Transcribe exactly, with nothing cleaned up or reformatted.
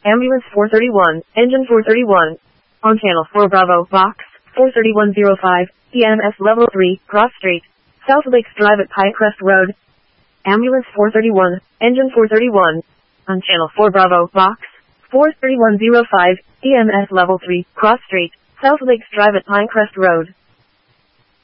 Ambulance four thirty-one, Engine four thirty-one. On Channel four Bravo, Box four thirty-one oh five, E M S Level three, Cross Street, South Lakes Drive at Pinecrest Road. Ambulance four thirty-one, Engine four thirty-one. On Channel four Bravo, Box four thirty-one oh five, E M S Level three, Cross Street, South Lakes Drive at Pinecrest Road.